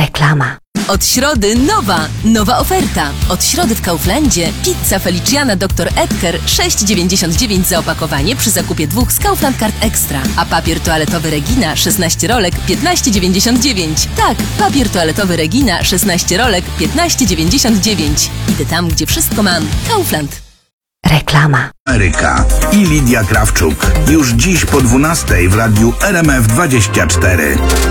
Reklama. Od środy nowa oferta. Od środy w Kauflandzie pizza Feliciana Dr. Edgar 6,99 za opakowanie przy zakupie 2 z Kaufland Card Extra. A papier toaletowy Regina 16 rolek 15,99. Tak, papier toaletowy Regina 16 rolek 15,99. Idę tam, gdzie wszystko mam. Kaufland. Reklama. Eryka i Lidia Krawczuk. Już dziś po 12 w radiu RMF 24.